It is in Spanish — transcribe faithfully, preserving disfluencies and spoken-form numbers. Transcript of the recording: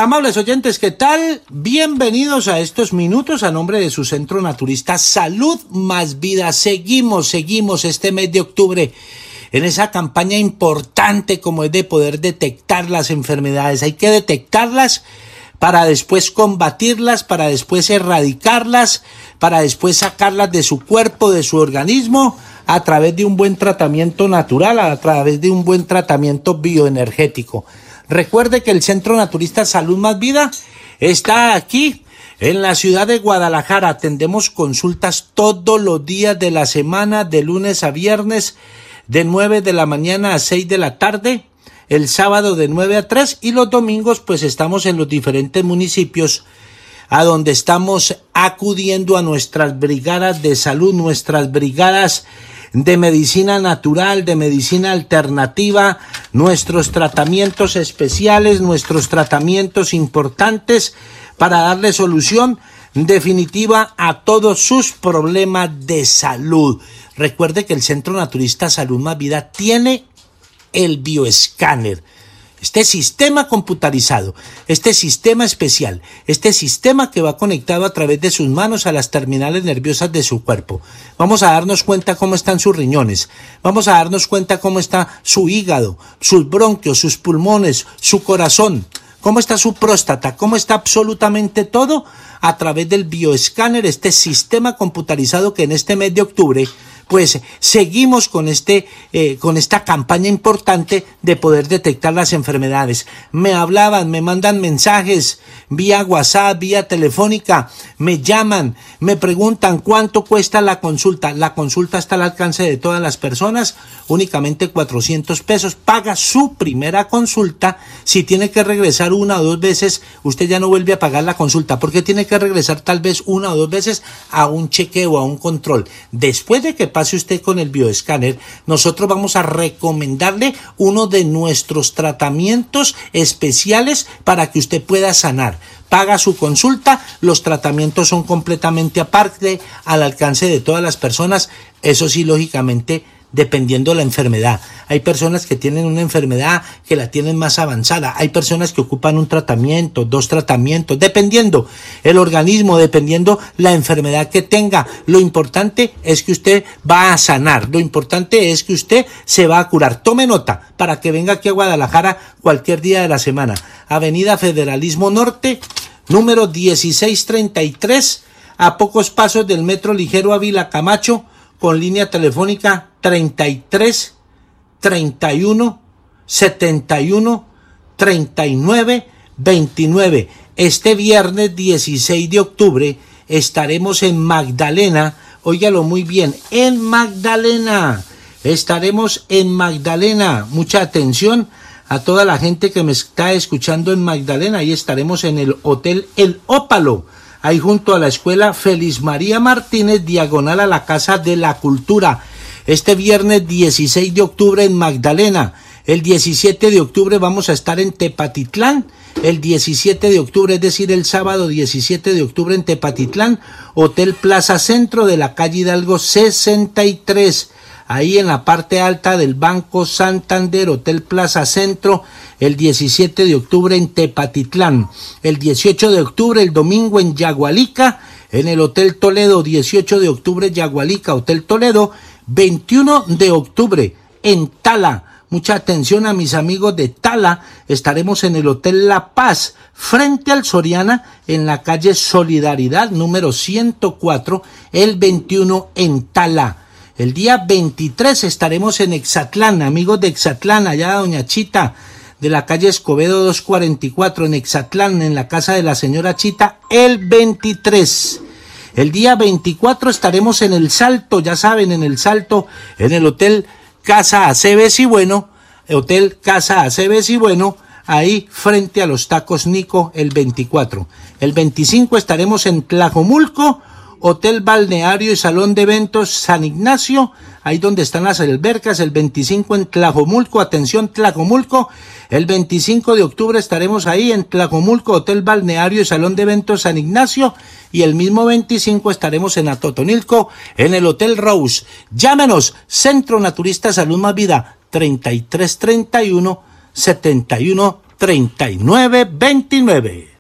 Amables oyentes, ¿qué tal? Bienvenidos a estos minutos a nombre de su centro naturista Salud Más Vida. Seguimos, seguimos este mes de octubre en esa campaña importante como es de poder detectar las enfermedades. Hay que detectarlas para después combatirlas, para después erradicarlas, para después sacarlas de su cuerpo, de su organismo, a través de un buen tratamiento natural, a través de un buen tratamiento bioenergético. Recuerde que el Centro Naturista Salud Más Vida está aquí en la ciudad de Guadalajara. Atendemos consultas todos los días de la semana, de lunes a viernes, de nueve de la mañana a seis de la tarde, el sábado de nueve a tres, y los domingos pues estamos en los diferentes municipios a donde estamos acudiendo a nuestras brigadas de salud, nuestras brigadas de medicina natural, de medicina alternativa, nuestros tratamientos especiales, nuestros tratamientos importantes para darle solución definitiva a todos sus problemas de salud. Recuerde que el Centro Naturista Salud Más Vida tiene el bioescáner. Este sistema computarizado, este sistema especial, este sistema que va conectado a través de sus manos a las terminales nerviosas de su cuerpo. Vamos a darnos cuenta cómo están sus riñones, vamos a darnos cuenta cómo está su hígado, sus bronquios, sus pulmones, su corazón, cómo está su próstata, cómo está absolutamente todo a través del bioescáner, este sistema computarizado que en este mes de octubre pues seguimos con este eh, con esta campaña importante de poder detectar las enfermedades. Me hablaban, me mandan mensajes vía WhatsApp, vía telefónica, me llaman, me preguntan cuánto cuesta la consulta. La consulta está al alcance de todas las personas, únicamente cuatrocientos pesos. Paga su primera consulta. Si tiene que regresar una o dos veces, usted ya no vuelve a pagar la consulta, porque tiene que regresar tal vez una o dos veces a un chequeo, a un control. Después de que pase usted con el bioescáner, nosotros vamos a recomendarle uno de nuestros tratamientos especiales para que usted pueda sanar. Paga su consulta, los tratamientos son completamente aparte, al alcance de todas las personas, eso sí, lógicamente, dependiendo de la enfermedad. Hay personas que tienen una enfermedad que la tienen más avanzada, hay personas que ocupan un tratamiento, dos tratamientos, dependiendo el organismo, dependiendo la enfermedad que tenga. Lo importante es que usted va a sanar, lo importante es que usted se va a curar. Tome nota para que venga aquí a Guadalajara cualquier día de la semana. Avenida Federalismo Norte, número dieciséis treinta y tres, a pocos pasos del Metro Ligero Ávila Camacho, con línea telefónica treinta y tres, treinta y uno, setenta y uno, treinta y nueve, veintinueve. Este viernes dieciséis de octubre estaremos en Magdalena, óigalo muy bien, en Magdalena, estaremos en Magdalena. Mucha atención a toda la gente que me está escuchando en Magdalena. Ahí estaremos en el Hotel El Ópalo, ahí junto a la escuela Feliz María Martínez, diagonal a la Casa de la Cultura. Este viernes dieciséis de octubre en Magdalena. El diecisiete de octubre vamos a estar en Tepatitlán. El diecisiete de octubre, es decir, el sábado diecisiete de octubre en Tepatitlán, Hotel Plaza Centro de la calle Hidalgo sesenta y tres. Ahí en la parte alta del Banco Santander, Hotel Plaza Centro, el diecisiete de octubre en Tepatitlán. El dieciocho de octubre, el domingo, en Yagualica, en el Hotel Toledo. Dieciocho de octubre, Yagualica, Hotel Toledo. veintiuno de octubre en Tala. Mucha atención a mis amigos de Tala. Estaremos en el Hotel La Paz, frente al Soriana, en la calle Solidaridad, número ciento cuatro, el veintiuno en Tala. El día veintitrés estaremos en Exatlán, amigos de Exatlán, allá doña Chita, de la calle Escobedo doscientos cuarenta y cuatro, en Exatlán, en la casa de la señora Chita, el veintitrés. El día veinticuatro estaremos en El Salto, ya saben, en El Salto, en el Hotel Casa Aceves y Bueno, Hotel Casa Aceves y Bueno, ahí frente a los tacos Nico, el veinticuatro. El veinticinco estaremos en Tlajomulco, Hotel Balneario y Salón de Eventos San Ignacio, ahí donde están las albercas. El veinticinco en Tlajomulco, atención Tlajomulco. El veinticinco de octubre estaremos ahí en Tlajomulco, Hotel Balneario y Salón de Eventos San Ignacio, y el mismo veinticinco estaremos en Atotonilco, en el Hotel Rose. Llámenos, Centro Naturista Salud Más Vida, treinta y tres treinta y uno, setenta y uno treinta y nueve veintinueve.